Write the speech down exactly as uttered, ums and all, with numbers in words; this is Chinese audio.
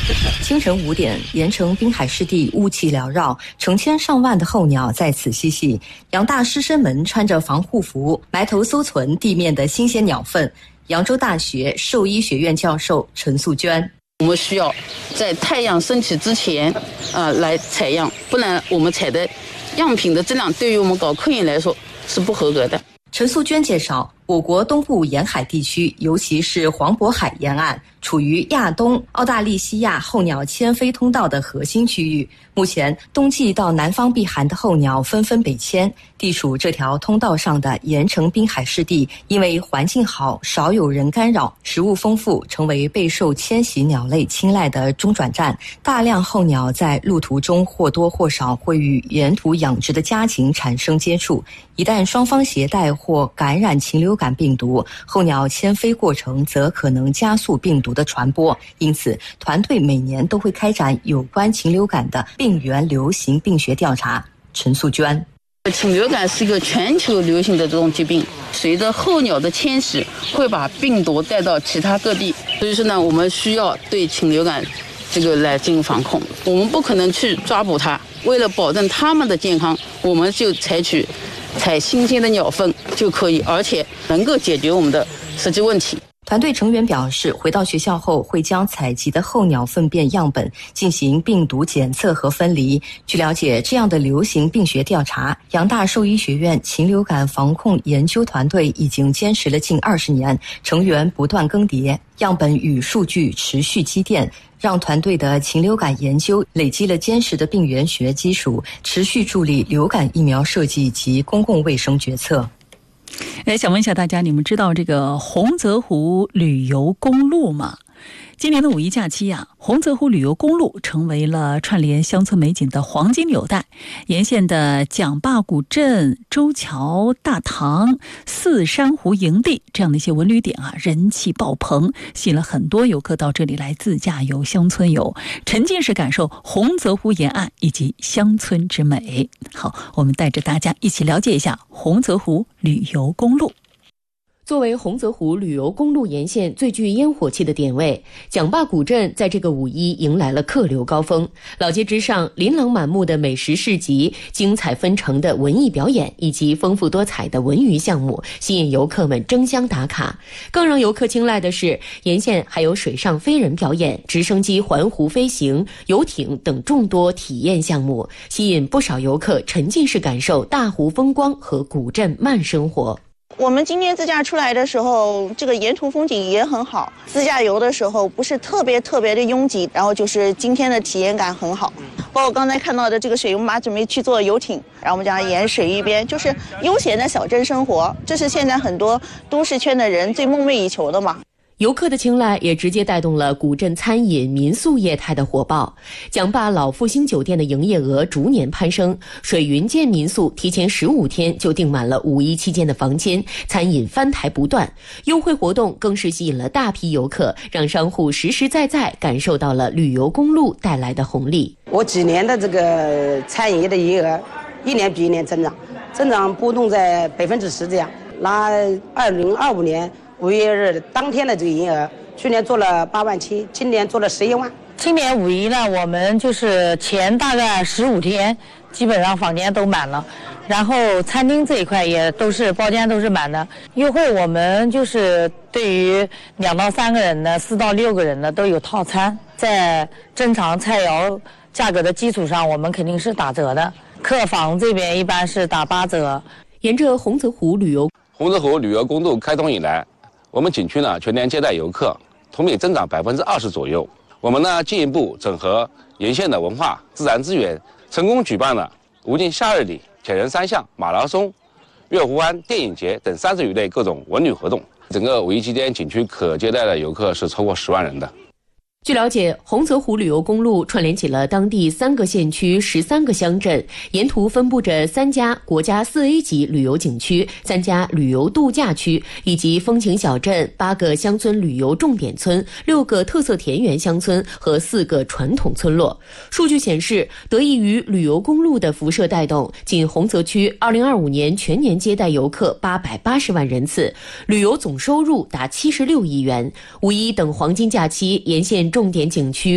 清晨五点，盐城滨海湿地雾气缭绕，成千上万的候鸟在此嬉戏。杨大师生们穿着防护服，埋头搜存地面的新鲜鸟粪。扬州大学兽医学院教授陈素娟： 我们需要在太阳升起之前，呃，来采样，不然我们采的样品的质量对于我们搞科研来说是不合格的。 陈素娟介绍，我国东部沿海地区，尤其是黄渤海沿岸，处于亚东澳大利西亚候鸟迁飞通道的核心区域。目前，冬季到南方避寒的候鸟纷纷北迁，地处这条通道上的盐城滨海湿地，因为环境好，少有人干扰，食物丰富，成为备受迁徙鸟类青睐的中转站。大量候鸟在路途中或多或少会与沿途养殖的家禽产生接触，一旦双方携带或感染禽流感病毒，候鸟迁飞过程则可能加速病毒的传播。因此，团队每年都会开展有关禽流感的病原流行病学调查。陈素娟： 禽流感是一个全球流行的这种疾病，随着候鸟的迁徙，会把病毒带到其他各地。所以说呢，我们需要对禽流感这个来进行防控。我们不可能去抓捕它，为了保证它们的健康，我们就采取采新鲜的鸟粪就可以，而且能够解决我们的实际问题。 团队成员表示，回到学校后会将采集的候鸟粪便样本进行病毒检测和分离。据了解，这样的流行病学调查，杨大兽医学院禽流感防控研究团队已经坚持了近二十年，成员不断更迭，样本与数据持续积淀，让团队的禽流感研究累积了坚实的病原学基础，持续助力流感疫苗设计及公共卫生决策。 哎，想问一下大家，你们知道这个洪泽湖旅游公路吗？今年的五一假期啊，洪泽湖旅游公路成为了串联乡村美景的黄金纽带。沿线的蒋坝古镇、周桥、大塘、四山湖营地这样的一些文旅点啊，人气爆棚，吸引了很多游客到这里来自驾游、乡村游，沉浸式感受洪泽湖沿岸以及乡村之美。好，我们带着大家一起了解一下洪泽湖旅游公路。 作为洪泽湖旅游公路沿线最具烟火气的点位，蒋坝古镇在这个五一迎来了客流高峰。老街之上，琳琅满目的美食市集、精彩纷呈的文艺表演以及丰富多彩的文娱项目，吸引游客们争相打卡。更让游客青睐的是，沿线还有水上飞人表演、直升机环湖飞行、游艇等众多体验项目，吸引不少游客沉浸式感受大湖风光和古镇慢生活。 我们今天自驾出来的时候，这个沿途风景也很好，自驾游的时候不是特别特别的拥挤，然后就是今天的体验感很好。包括刚才看到的这个水，我们马准备去坐游艇，然后我们将沿水一边，就是悠闲的小镇生活，这是现在很多都市圈的人最梦寐以求的嘛。 游客的青睐也直接带动了古镇餐饮民宿业态的火爆。蒋坝老复兴酒店的营业额逐年攀升，水云涧民宿提前十五天就订满了五一期间的房间，餐饮翻台不断，优惠活动更是吸引了大批游客，让商户实实在在感受到了旅游公路带来的红利。 我几年的这个餐饮业的营业额一年比一年增长，增长波动在百分之十这样。那二零二五年五月日当天的这个营业额，去年做了八万七，今年做了十一万。 今年五一呢，我们就是前大概十五天，基本上房间都满了，然后餐厅这一块也都是包间都是满的。优惠我们就是对于两到三个人的、四到六个人的都有套餐，在正常菜肴价格的基础上，我们肯定是打折的。客房这边一般是打八折。 沿着洪泽湖旅游洪泽湖旅游公路开通以来，我们景区呢全年接待游客同比增长百分之二十左右。我们呢进一步整合沿线的文化自然资源，成功举办了无尽夏日里、铁人三项、马拉松、月湖湾电影节等三十余类各种文旅活动。整个五一期间，景区可接待的游客是超过十万人的。 据了解，洪泽湖旅游公路串联起了当地三个县区、十三个乡镇，沿途分布着三家国家四 A 级旅游景区、三家旅游度假区，以及风情小镇、八个乡村旅游重点村、六个特色田园乡村和四个传统村落。数据显示，得益于旅游公路的辐射带动，仅洪泽区二零二五年全年接待游客八百八十万人次，旅游总收入达七十六亿元。五一等黄金假期，沿线重点景区